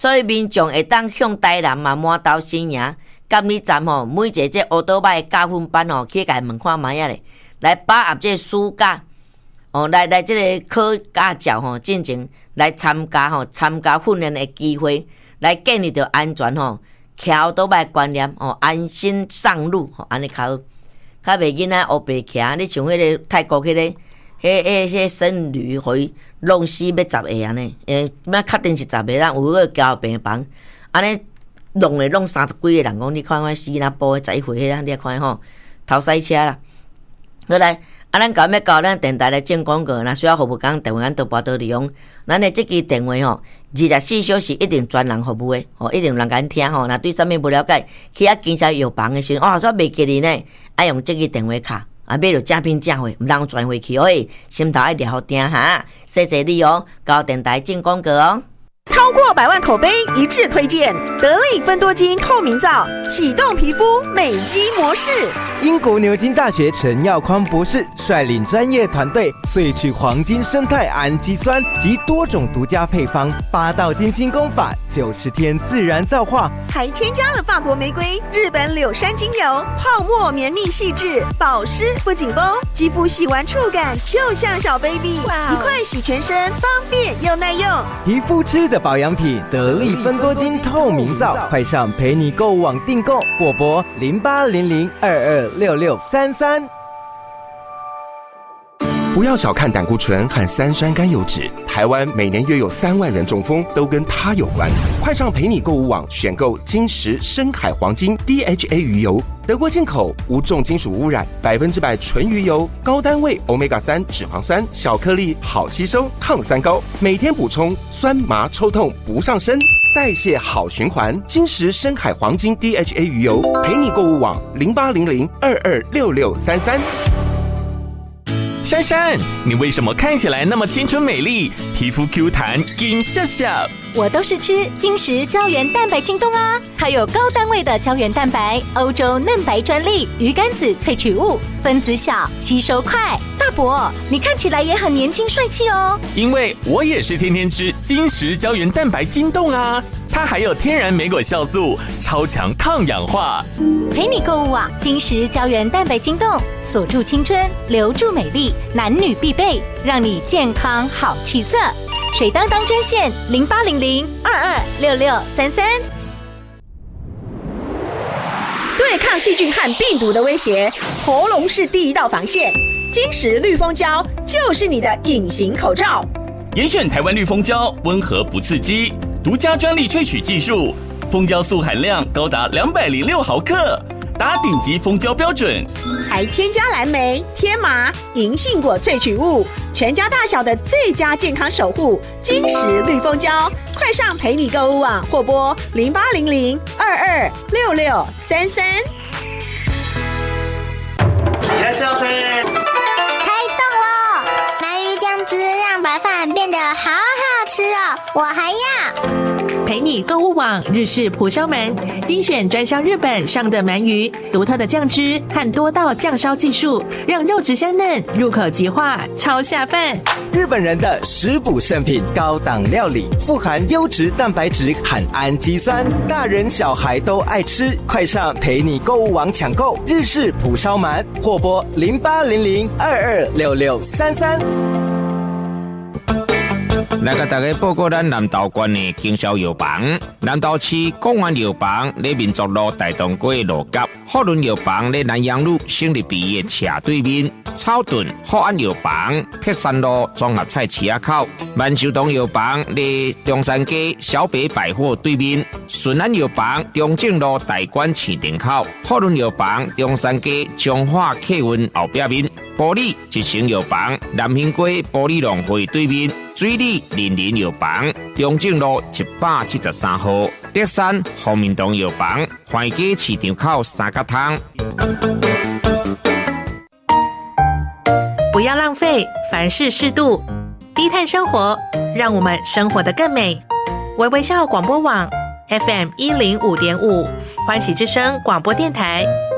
所以民众会当向台南嘛满岛新营、监理站吼，每一个这乌倒摆教训班吼，去甲问看卖啊咧，来把握这暑假哦，来这个考驾照吼，进前来参加训练的机会，来建立着安全吼，骑乌倒摆观念哦，安心上路吼，安尼较好，较袂囡仔乌白骑。你像迄个泰国迄个。迄生驴回弄死要10个安尼，要确定是10个，咱有个交病房，安尼弄咧弄30几个人讲，你看看死那波11岁迄你看吼，头赛车啦。好来，咱要交咱电台来进广告，若需要服务讲电话，咱都拨到利用。咱的这支电话吼，24小时一定专人服务的，吼，一定有人甲听吼。若对啥物不了解，去检查药房的时候，煞袂记哩呢，爱用这支电话卡。买着正品正货，毋通转回去哦！心头爱聊好听哈，谢谢你哦，高电台进广告哦。 超过100万口碑一致推荐得力芬多精透明皂，启动皮肤美肌模式。 英国牛津大学陈耀匡博士率领专业团队萃取黄金生态氨基酸及多种独家配方，8道精清功法，90天自然皂化， 还添加了法国玫瑰、日本柳杉精油，泡沫绵密细致，保湿不紧绷，肌肤洗完触感就像小 baby， 一块洗全身，方便又耐用。 皮肤吃的保养品得力芬多精透明皂，快上陪你购物网订购，或拨0800226633。 不要小看胆固醇和3酸甘油酯，台湾每年约有3万人中风，都跟它有关。快上陪你购物网选购金石深海黄金 DHA 鱼油，德国进口，无重金属污染，100%纯鱼油，高单位 Omega-3 脂肪酸，小颗粒，好吸收，抗酸高，每天补充，酸麻抽痛不上身，代谢好循环。金石深海黄金 DHA 鱼油，陪你购物网0800226633。 珊珊，你为什么看起来那么青春美丽，皮肤 Q 弹，金笑笑？ 我都是吃金石胶原蛋白晶冻啊，它有高单位的胶原蛋白，欧洲嫩白专利，鱼肝子萃取物，分子小，吸收快。大伯，你看起来也很年轻帅气哦。 因为我也是天天吃金石胶原蛋白晶冻啊，它还有天然莓果酵素，超强抗氧化。 陪你购物网，金石胶原蛋白晶冻，锁住青春，留住美丽，男女必备，让你健康好气色。水当当专线0800226633。 对抗细菌和病毒的威胁，喉咙是第一道防线。金石绿蜂胶就是你的隐形口罩。 严选台湾绿蜂胶，温和不刺激，独家专利萃取技术，蜂胶素含量高达206毫克，达顶级蜂胶标准， 还添加蓝莓、天麻、银杏果萃取物，全家大小的最佳健康守护。金石绿蜂胶，快上陪你购物网或拨0800226633。 いらっしゃいませ。 开动了！鳗鱼酱汁让白饭变得好好吃哦，我还要。 陪你购物网日式蒲烧鳗，精选专销日本上的鳗鱼，独特的酱汁和多道酱烧技术，让肉质香嫩，入口即化，超下饭。 日本人的食补圣品，高档料理，富含优质蛋白质和氨基酸，大人小孩都爱吃。快上陪你购物网抢购日式蒲烧鳗，或拨0800226633。 来甲大家报告咱南投县的经销药房。南投市公园药房在民族路大东街路角，福伦药房在南阳路胜利比的斜对面，草屯福安药房碧山路综合菜市口，万寿堂药房在中山街小北百货对面，顺安药房中正路大馆市场口，福伦药房中山街中华客运后壁面，玻璃一成药房南兴街玻璃农会对面，水里林林药房中正路173号，德山福民堂药房环街市场口三角汤。 不要浪费，凡事适度，低碳生活，让我们生活得更美。微微笑广播网 FM105.5，欢喜之声广播电台